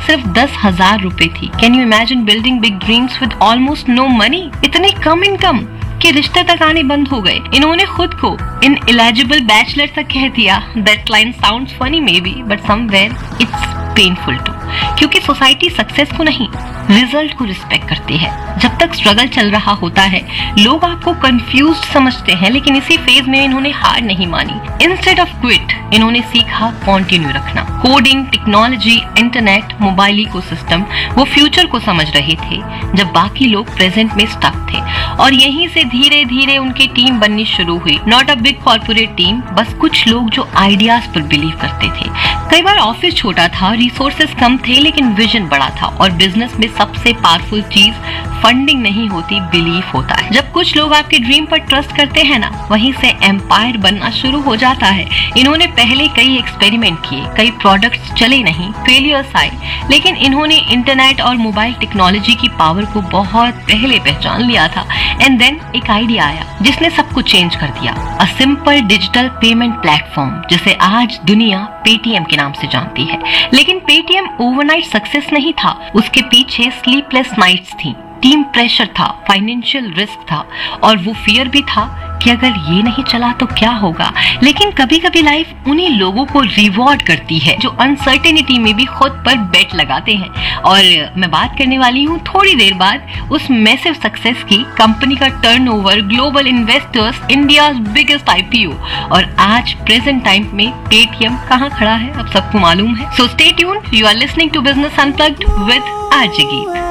सिर्फ 10,000 रुपए थी। Can you imagine building big dreams with almost no money? इतनी कम इनकम कि रिश्ते तक आने बंद हो गए। इन्होंने खुद को इन इलिजिबल बैचलर तक कह दिया। That line sounds funny may be, but somewhere it's painful to, क्योंकि सोसाइटी सक्सेस को नहीं, रिजल्ट को रिस्पेक्ट करती है। जब तक स्ट्रगल चल रहा होता है लोग आपको कंफ्यूज्ड समझते हैं, लेकिन इसी फेज में इन्होंने हार नहीं मानी। इंस्टेड ऑफ क्विट इन्होंने सीखा कंटिन्यू रखना। Coding, technology, internet, mobile ecosystem, वो फ्यूचर को समझ रहे थे जब बाकी लोग प्रेजेंट में स्टक थे। और यहीं से धीरे धीरे उनकी टीम बननी शुरू हुई। Not a big corporate team, बस कुछ लोग जो आइडियाज पर बिलीव करते थे। कई बार ऑफिस छोटा था, रिसोर्सेस कम थे, लेकिन विजन बड़ा था। और बिजनेस में सबसे पावरफुल चीज फंडिंग नहीं होती, बिलीफ होता है। जब कुछ लोग आपके ड्रीम पर ट्रस्ट करते हैं ना, वहीं से एम्पायर बनना शुरू हो जाता है। इन्होंने पहले कई एक्सपेरिमेंट किए, कई प्रोडक्ट्स चले नहीं, फेलियर्स आए, लेकिन इन्होंने इंटरनेट और मोबाइल टेक्नोलॉजी की पावर को बहुत पहले पहचान लिया था। एंड देन एक आइडिया आया जिसने सब कुछ चेंज कर दिया। A simple digital payment platform, जिसे आज दुनिया पेटीएम के नाम से जानती है। लेकिन पेटीएम ओवरनाइट सक्सेस नहीं था, उसके पीछे स्लीपलेस नाइट्स थी, टीम प्रेशर था, फाइनेंशियल रिस्क था, और वो फियर भी था कि अगर ये नहीं चला तो क्या होगा। लेकिन कभी कभी लाइफ उन्हीं लोगों को रिवॉर्ड करती है जो अनसर्टेनिटी में भी खुद पर बेट लगाते हैं। और मैं बात करने वाली हूँ थोड़ी देर बाद उस मैसिव सक्सेस की, कंपनी का turnover, global investors, India biggest IPO, और आज प्रेजेंट टाइम में पेटीएम कहाँ खड़ा है अब सबको मालूम है। So stay tuned, you are listening to business unplugged with RJ गीत।